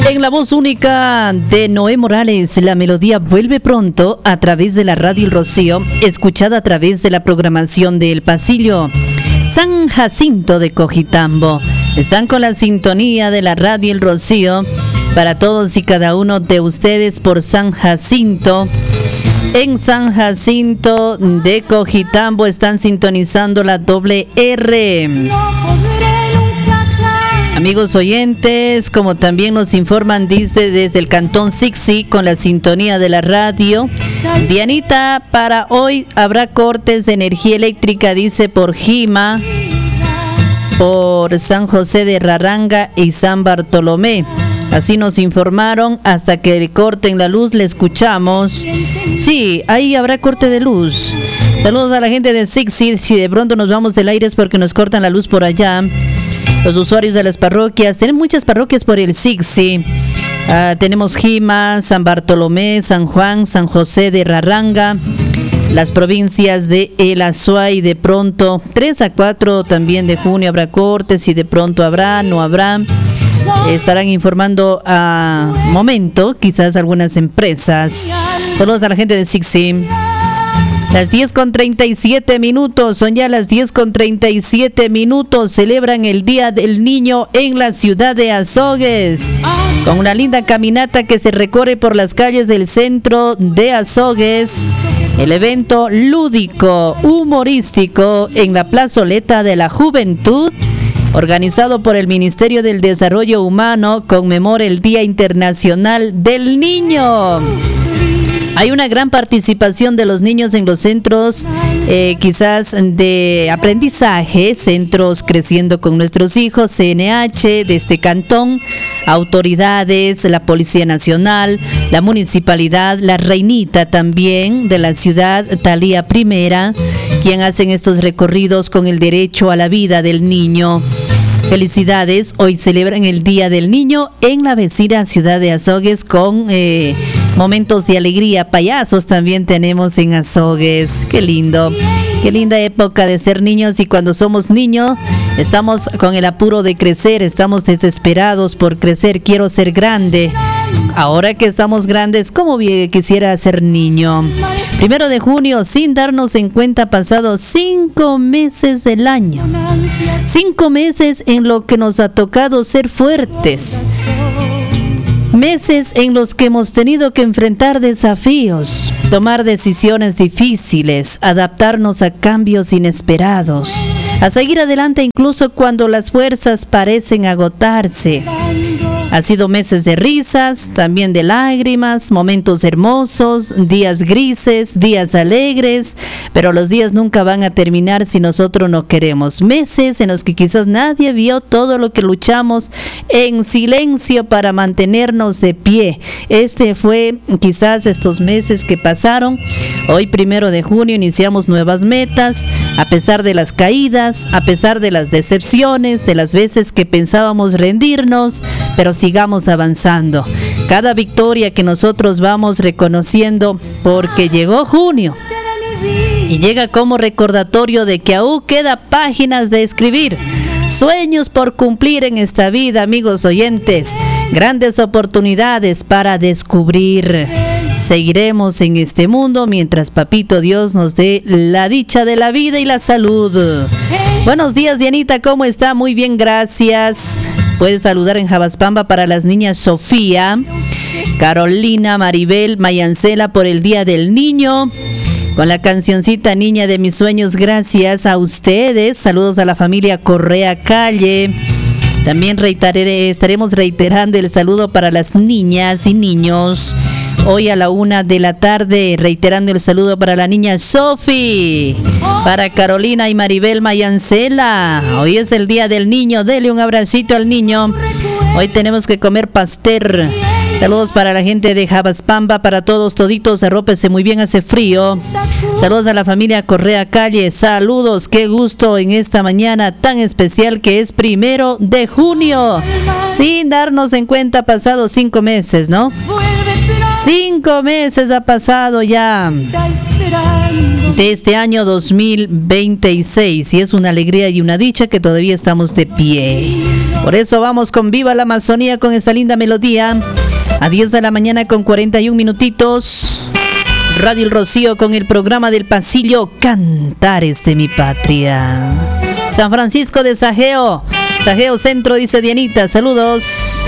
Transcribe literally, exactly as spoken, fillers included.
En la voz única de Noé Morales, la melodía vuelve pronto a través de la radio El Rocío, escuchada a través de la programación de El Pasillo. San Jacinto de Cojitambo. Están con la sintonía de la radio El Rocío para todos y cada uno de ustedes por San Jacinto. En San Jacinto de Cojitambo están sintonizando la doble R. Amigos oyentes, como también nos informan desde, desde el cantón Sixi con la sintonía de la radio. Dianita, para hoy habrá cortes de energía eléctrica, dice por Jima, por San José de Raranga y San Bartolomé. Así nos informaron, hasta que corten la luz le escuchamos. Sí, ahí habrá corte de luz. Saludos a la gente de Sixi, si de pronto nos vamos del aire es porque nos cortan la luz por allá. Los usuarios de las parroquias, tenemos muchas parroquias por el Sixi. Uh, tenemos Jima, San Bartolomé, San Juan, San José de Raranga, las provincias de El Azuay. De pronto, tres a cuatro también de junio habrá cortes y de pronto habrá, no habrá. Estarán informando a momento, quizás algunas empresas. Saludos a la gente de Sixi. Las diez con treinta y siete minutos, son ya las diez con treinta y siete minutos. Celebran el Día del Niño en la ciudad de Azogues, con una linda caminata que se recorre por las calles del centro de Azogues. El evento lúdico, humorístico en la plazoleta de la Juventud, organizado por el Ministerio del Desarrollo Humano, conmemora el Día Internacional del Niño. Hay una gran participación de los niños en los centros, eh, quizás de aprendizaje, centros Creciendo con Nuestros Hijos, C N H, de este cantón, autoridades, la Policía Nacional, la Municipalidad, la Reinita también de la ciudad, Talía Primera, quien hacen estos recorridos con el derecho a la vida del niño. Felicidades, hoy celebran el Día del Niño en la vecina ciudad de Azogues con eh, momentos de alegría. Payasos también tenemos en Azogues. Qué lindo, qué linda época de ser niños, y cuando somos niños estamos con el apuro de crecer, estamos desesperados por crecer. Quiero ser grande. Ahora que estamos grandes, ¿cómo quisiera ser niño? Primero de junio, sin darnos en cuenta, pasados cinco meses del año. Cinco meses en lo que nos ha tocado ser fuertes. Meses en los que hemos tenido que enfrentar desafíos, tomar decisiones difíciles, adaptarnos a cambios inesperados, a seguir adelante incluso cuando las fuerzas parecen agotarse. Ha sido meses de risas, también de lágrimas, momentos hermosos, días grises, días alegres, pero los días nunca van a terminar si nosotros no queremos. Meses en los que quizás nadie vio todo lo que luchamos en silencio para mantenernos de pie. Este fue quizás estos meses que pasaron. Hoy, primero de junio, iniciamos nuevas metas, a pesar de las caídas, a pesar de las decepciones, de las veces que pensábamos rendirnos, pero sigamos avanzando. Cada victoria que nosotros vamos reconociendo, porque llegó junio y llega como recordatorio de que aún queda páginas de escribir, sueños por cumplir en esta vida, amigos oyentes, grandes oportunidades para descubrir. Seguiremos en este mundo mientras Papito Dios nos dé la dicha de la vida y la salud. Buenos días, Dianita, ¿cómo está? Muy bien, gracias. Puedes saludar en Jabaspamba para las niñas Sofía, Carolina, Maribel, Mayancela por el Día del Niño, con la cancioncita Niña de mis sueños. Gracias a ustedes. Saludos a la familia Correa Calle. También reiteraré, estaremos reiterando el saludo para las niñas y niños. Hoy a la una de la tarde, reiterando el saludo para la niña Sofi, para Carolina y Maribel Mayancela. Hoy es el Día del Niño, dele un abracito al niño. Hoy tenemos que comer pastel. Saludos para la gente de Jabaspamba, para todos, toditos, arrópese muy bien, hace frío. Saludos a la familia Correa Calle, saludos, qué gusto en esta mañana tan especial que es primero de junio. Sin darnos en cuenta, pasados cinco meses, ¿no? Cinco meses ha pasado ya de este año dos mil veintiséis y es una alegría y una dicha que todavía estamos de pie. Por eso vamos con Viva la Amazonía con esta linda melodía. A diez de la mañana con cuarenta y un minutitos. Radio El Rocío con el programa del pasillo Cantares de mi Patria. San Francisco de Sajeo. Sajeo Centro, dice Dianita. Saludos.